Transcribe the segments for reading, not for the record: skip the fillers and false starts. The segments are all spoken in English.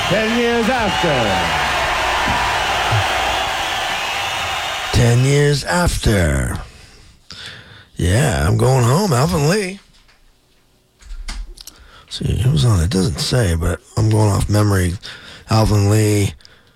10 years after. 10 years after. Yeah, I'm going home, Alvin Lee. See, who's on it? It doesn't say, but I'm going off memory. Alvin Lee,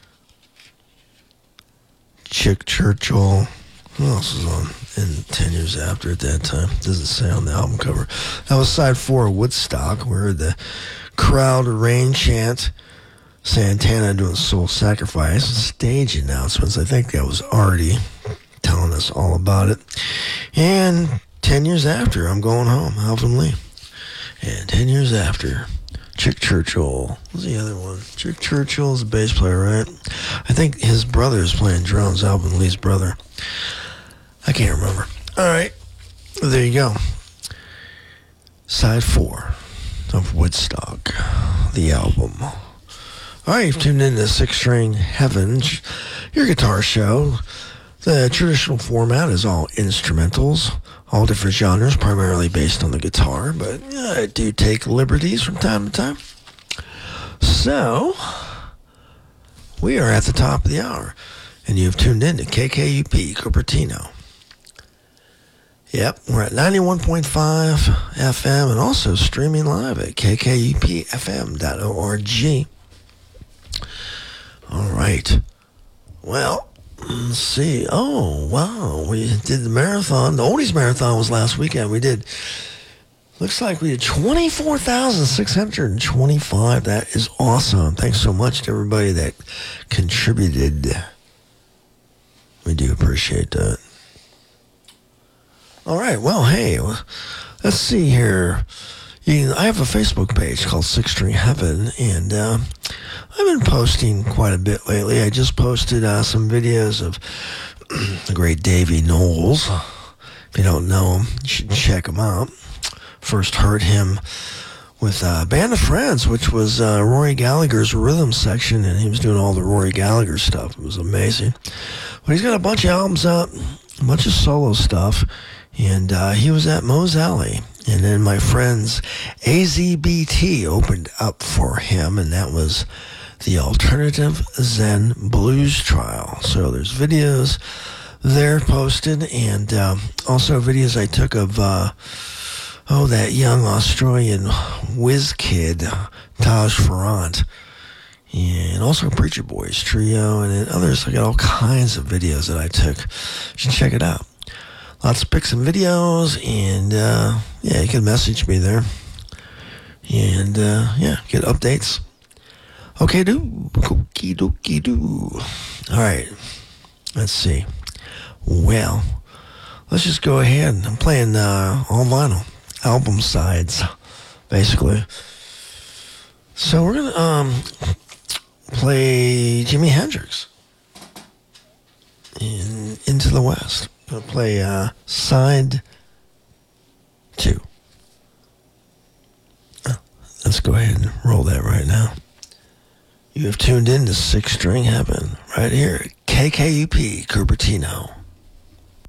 Chick Churchill. Who else was on in 10 years after at that time? It doesn't say on the album cover. That was side 4 of Woodstock, where the crowd rain chant Santana doing Soul Sacrifice. Stage announcements. I think that was Artie telling us all about it. And 10 years after, I'm going home, Alvin Lee. And 10 years after, Chick Churchill. What's the other one? Chick Churchill is a bass player, right? I think his brother is playing drums, Alvin Lee's brother. I can't remember. All right. There you go. Side 4 of Woodstock, the album. All right, you've tuned in to Six String Heaven, your guitar show. The traditional format is all instrumentals, all different genres, primarily based on the guitar, but I do take liberties from time to time. So, we are at the top of the hour, and you've tuned in to KKUP Cupertino. Yep, we're at 91.5 FM and also streaming live at kkupfm.org. All right. Well, let's see. Oh, wow. We did the marathon. The Oldies Marathon was last weekend. Looks like we did 24,625. That is awesome. Thanks so much to everybody that contributed. We do appreciate that. All right. Well, hey, let's see here. I have a Facebook page called Six String Heaven, and I've been posting quite a bit lately. I just posted some videos of the great Davey Knowles. If you don't know him, you should check him out. First heard him with Band of Friends, which was Rory Gallagher's rhythm section, and he was doing all the Rory Gallagher stuff. It was amazing. But he's got a bunch of albums out, a bunch of solo stuff, and he was at Moe's Alley. And then my friends AZBT opened up for him, and that was the Alternative Zen Blues Trial. So there's videos there posted, and also videos I took of that young Australian whiz kid, Taj Farrant, and also Preacher Boys Trio, and then others. I got all kinds of videos that I took. You should check it out. Lots of pics and videos, and you can message me there. And get updates. Okay, okie dokie doo. All right, let's see. Well, let's just go ahead. I'm playing all vinyl album sides, basically. So we're gonna play Jimi Hendrix in Into the West. I'll play side 2. Let's go ahead and roll that right now. You have tuned in to Six String Heaven right here at KKUP Cupertino.